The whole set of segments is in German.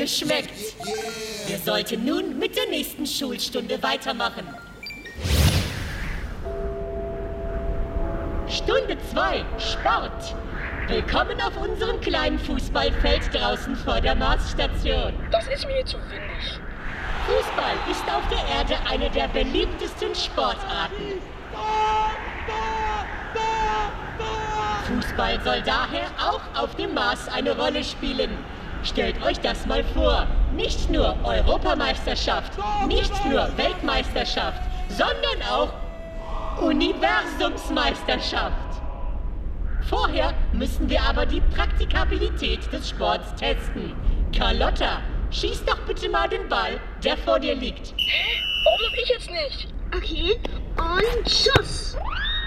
geschmeckt. Wir sollten nun mit der nächsten Schulstunde weitermachen. Stunde 2, Sport. Willkommen auf unserem kleinen Fußballfeld draußen vor der Marsstation. Das ist mir zu windig. Fußball ist auf der Erde eine der beliebtesten Sportarten. Fußball soll daher auch auf dem Mars eine Rolle spielen. Stellt euch das mal vor. Nicht nur Europameisterschaft, nicht nur Weltmeisterschaft, sondern auch Universumsmeisterschaft. Vorher müssen wir aber die Praktikabilität des Sports testen. Carlotta, schieß doch bitte mal den Ball, der vor dir liegt. Hä? Warum darf ich jetzt nicht? Okay, und Schuss.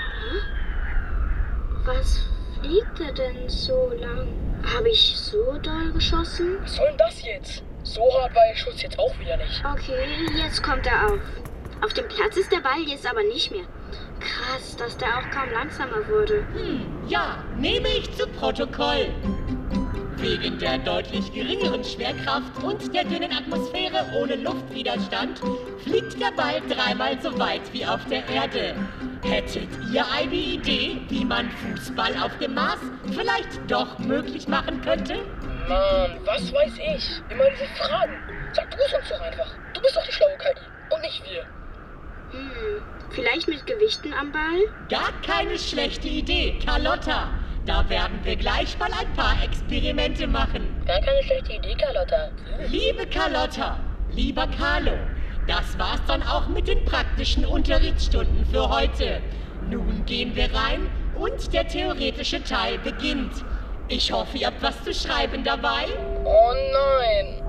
Was fliegt er denn so lang? Habe ich so doll geschossen? Was soll denn das jetzt? So hart war der Schuss jetzt auch wieder nicht. Okay, jetzt kommt er auf. Auf dem Platz ist der Ball jetzt aber nicht mehr. Krass, dass der auch kaum langsamer wurde. Ja, nehme ich zu Protokoll. Wegen der deutlich geringeren Schwerkraft und der dünnen Atmosphäre ohne Luftwiderstand fliegt der Ball 3-mal so weit wie auf der Erde. Hättet ihr eine Idee, wie man Fußball auf dem Mars vielleicht doch möglich machen könnte? Mann, was weiß ich? Immer diese Fragen. Sag du es uns doch einfach. Du bist doch die schlaue KI und nicht wir. Vielleicht mit Gewichten am Ball? Gar keine schlechte Idee, Carlotta. Da werden wir gleich mal ein paar Experimente machen. Gar keine schlechte Idee, Carlotta. Liebe Carlotta, lieber Carlo, das war's dann auch mit den praktischen Unterrichtsstunden für heute. Nun gehen wir rein und der theoretische Teil beginnt. Ich hoffe, ihr habt was zu schreiben dabei. Oh nein.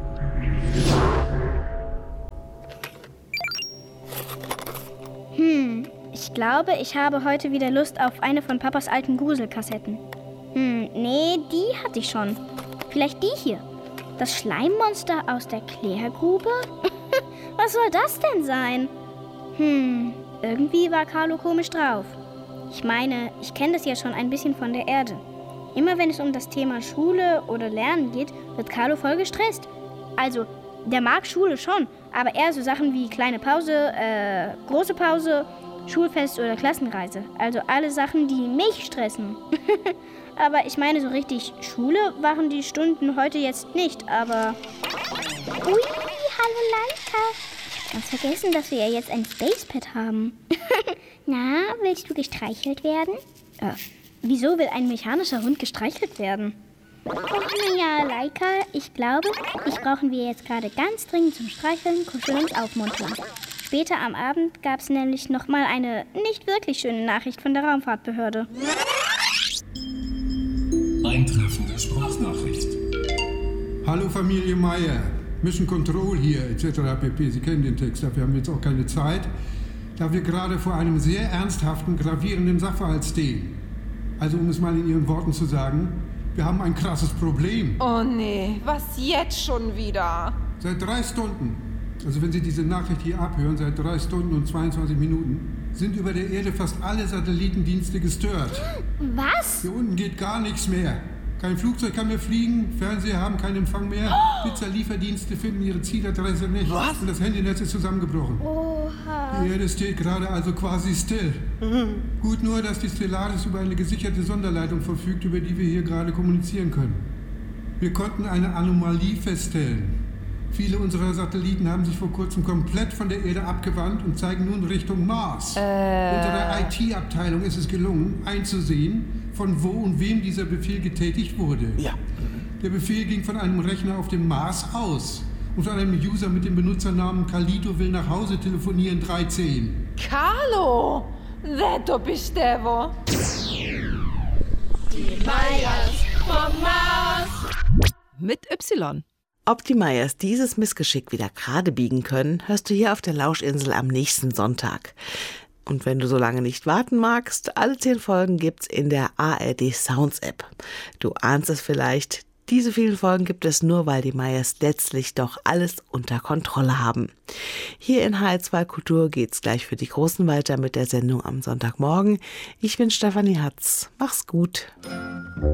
Ich glaube, ich habe heute wieder Lust auf eine von Papas alten Gruselkassetten. Nee, die hatte ich schon. Vielleicht die hier. Das Schleimmonster aus der Klärgrube? Was soll das denn sein? Irgendwie war Carlo komisch drauf. Ich meine, ich kenne das ja schon ein bisschen von der Erde. Immer wenn es um das Thema Schule oder Lernen geht, wird Carlo voll gestresst. Also, der mag Schule schon, aber eher so Sachen wie kleine Pause, große Pause, Schulfest oder Klassenreise. Also alle Sachen, die mich stressen. Aber ich meine, so richtig Schule waren die Stunden heute jetzt nicht, aber... Ui, hallo Leika. Ich hab ganz vergessen, dass wir ja jetzt ein Spacepad haben. Na, willst du gestreichelt werden? Wieso will ein mechanischer Hund gestreichelt werden? Och ja, Leika, ich glaube, dich brauchen wir jetzt gerade ganz dringend zum Streicheln, Kuscheln und Aufmuntern. Später am Abend gab es nämlich nochmal eine nicht wirklich schöne Nachricht von der Raumfahrtbehörde. Eintreffende Sprachnachricht. Hallo Familie Meier, Mission Control hier, etc. pp. Sie kennen den Text, dafür haben wir jetzt auch keine Zeit, da wir gerade vor einem sehr ernsthaften, gravierenden Sachverhalt stehen. Also um es mal in Ihren Worten zu sagen, wir haben ein krasses Problem. Oh nee, was jetzt schon wieder? Seit 3 Stunden, also wenn Sie diese Nachricht hier abhören, seit 3 Stunden und 22 Minuten, sind über der Erde fast alle Satellitendienste gestört. Was? Hier unten geht gar nichts mehr. Kein Flugzeug kann mehr fliegen, Fernseher haben keinen Empfang mehr, Pizzalieferdienste finden ihre Zieladresse nicht. Was? Und das Handynetz ist zusammengebrochen. Oha. Die Erde steht gerade also quasi still. Gut nur, dass die Stellaris über eine gesicherte Sonderleitung verfügt, über die wir hier gerade kommunizieren können. Wir konnten eine Anomalie feststellen. Viele unserer Satelliten haben sich vor kurzem komplett von der Erde abgewandt und zeigen nun Richtung Mars. Unserer IT-Abteilung ist es gelungen, einzusehen, von wo und wem dieser Befehl getätigt wurde. Ja. Der Befehl ging von einem Rechner auf dem Mars aus und von einem User mit dem Benutzernamen Kalito will nach Hause telefonieren 13. Carlo, to bestevo. Die Meyers vom Mars. Mit Y. Ob die Meyers dieses Missgeschick wieder gerade biegen können, hörst du hier auf der Lauschinsel am nächsten Sonntag. Und wenn du so lange nicht warten magst, alle 10 Folgen gibt's in der ARD Sounds App. Du ahnst es vielleicht, diese vielen Folgen gibt es nur, weil die Meyers letztlich doch alles unter Kontrolle haben. Hier in HR2 Kultur geht's gleich für die Großen weiter mit der Sendung am Sonntagmorgen. Ich bin Stefanie Hatz. Mach's gut.